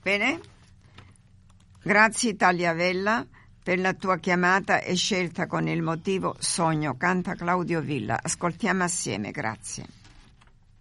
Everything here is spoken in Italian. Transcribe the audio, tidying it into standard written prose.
Bene? Grazie Tagliavella per la tua chiamata e scelta con il motivo Sogno, canta Claudio Villa. Ascoltiamo assieme, grazie.